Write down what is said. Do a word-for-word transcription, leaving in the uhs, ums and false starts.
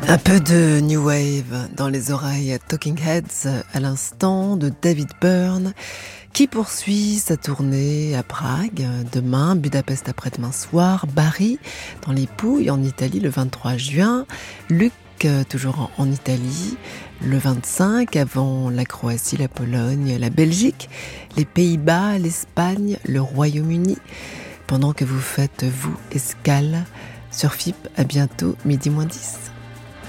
Un peu de New Wave dans les oreilles, Talking Heads à l'instant de David Byrne qui poursuit sa tournée à Prague demain, Budapest après-demain soir, Bari dans les Pouilles en Italie le vingt-trois juin, Luc toujours en Italie le vingt-cinq avant la Croatie, la Pologne, la Belgique, les Pays-Bas, l'Espagne, le Royaume-Uni pendant que vous faites vous escale sur F I P. À bientôt, midi moins dix.